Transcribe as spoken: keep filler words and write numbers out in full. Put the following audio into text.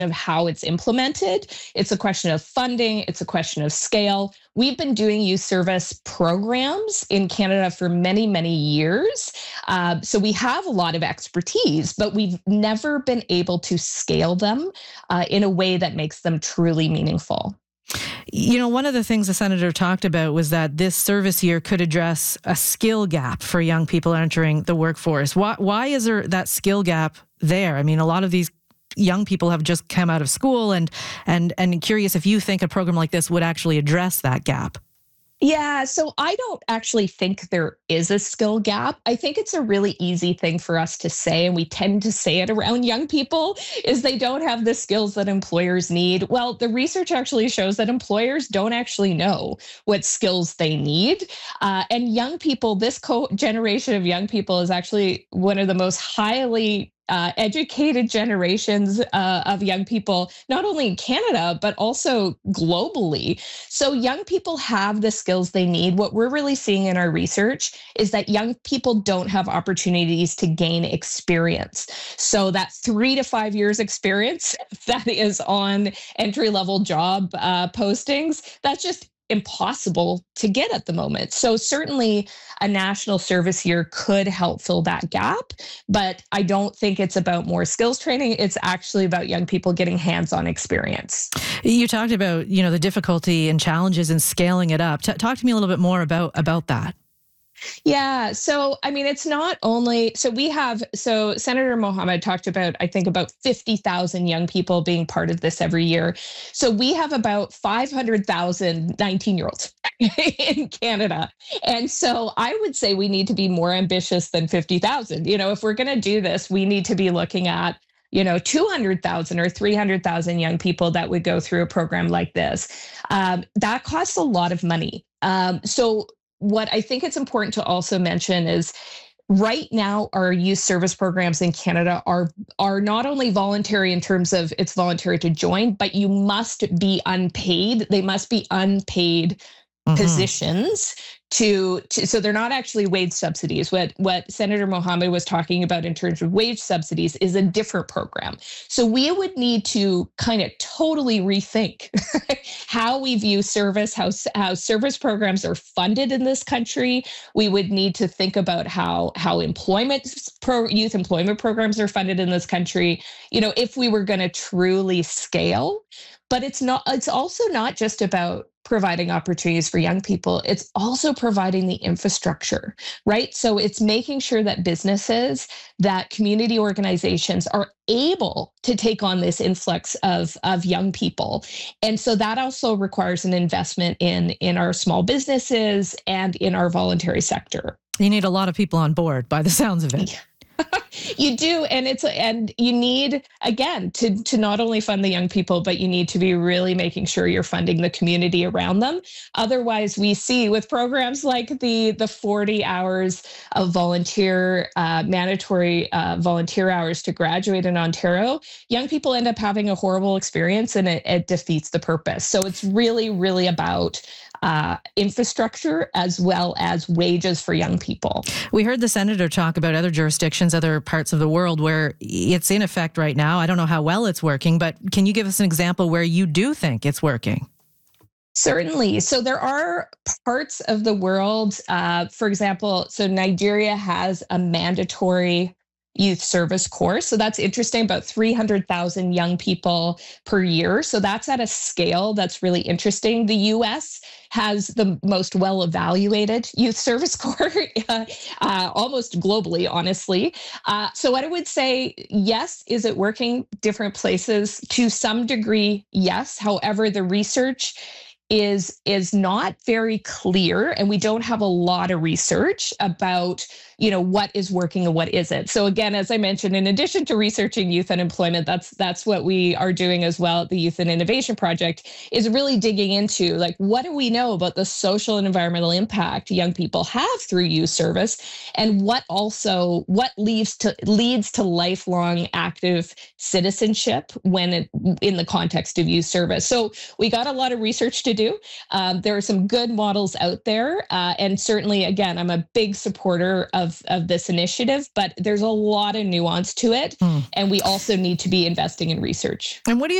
of how it's implemented. It's a question of funding. It's a question of scale. We've been doing youth service programs in Canada for many, many years. Uh, so we have a lot of expertise, but we've never been able to scale them uh, in a way that makes them truly meaningful. You know, one of the things the senator talked about was that this service year could address a skill gap for young people entering the workforce. Why, why is there that skill gap there? I mean, a lot of these young people have just come out of school, and and and curious if you think a program like this would actually address that gap. Yeah, so I don't actually think there is a skill gap. I think it's a really easy thing for us to say, and we tend to say it around young people, is they don't have the skills that employers need. Well, the research actually shows that employers don't actually know what skills they need. Uh, and young people, this co- generation of young people is actually one of the most highly Uh, educated generations uh, of young people, not only in Canada, but also globally. So young people have the skills they need. What we're really seeing in our research is that young people don't have opportunities to gain experience. So that three to five years experience that is on entry-level job uh, postings, that's just impossible to get at the moment. So certainly a national service year could help fill that gap, but I don't think it's about more skills training. It's actually about young people getting hands-on experience. You talked about, you know, the difficulty and challenges in scaling it up. T- talk to me a little bit more about, about that. Yeah. So, I mean, it's not only, so we have, so Senator Mohammed talked about, I think about fifty thousand young people being part of this every year. So we have about five hundred thousand nineteen year olds in Canada. And so I would say we need to be more ambitious than fifty thousand. You know, if we're going to do this, we need to be looking at, you know, two hundred thousand or three hundred thousand young people that would go through a program like this. Um, that costs a lot of money. Um, so what I think it's important to also mention is right now, our youth service programs in Canada are are not only voluntary in terms of it's voluntary to join, but you must be unpaid. They must be unpaid mm-hmm. positions to, to, so they're not actually wage subsidies. What, what Senator Mohammed was talking about in terms of wage subsidies is a different program. So we would need to kind of totally rethink how we view service, how, how service programs are funded in this country. We would need to think about how, how employment, pro, youth employment programs are funded in this country, you know, if we were going to truly scale. But it's not, it's also not just about providing opportunities for young people. It's also providing the infrastructure, right? So it's making sure that businesses, that community organizations are able to take on this influx of, of young people. And so that also requires an investment in, in our small businesses and in our voluntary sector. You need a lot of people on board by the sounds of it. Yeah. You do, and it's and you need again to to not only fund the young people, but you need to be really making sure you're funding the community around them. Otherwise, we see with programs like the the forty hours of volunteer uh, mandatory uh, volunteer hours to graduate in Ontario, young people end up having a horrible experience, and it, it defeats the purpose. So it's really, really about Uh, infrastructure as well as wages for young people. We heard the senator talk about other jurisdictions, other parts of the world where it's in effect right now. I don't know how well it's working, but can you give us an example where you do think it's working? Certainly. So there are parts of the world, uh, for example, so Nigeria has a mandatory youth service course. So that's interesting, about three hundred thousand young people per year. So that's at a scale that's really interesting. The U S has the most well-evaluated youth service corps, uh, uh, almost globally, honestly. Uh, so what I would say, yes, is it working different places? To some degree, yes. However, the research is is not very clear, and we don't have a lot of research about, you know, what is working and what isn't. So again, as I mentioned, in addition to researching youth unemployment, that's that's what we are doing as well at the Youth and Innovation Project, is really digging into like, what do we know about the social and environmental impact young people have through youth service, and what also what leads to leads to lifelong active citizenship when it, in the context of youth service. So we got a lot of research to do. Um, there are some good models out there, uh, and certainly, again, I'm a big supporter of of, of this initiative, but there's a lot of nuance to it. Mm. And we also need to be investing in research. And what do you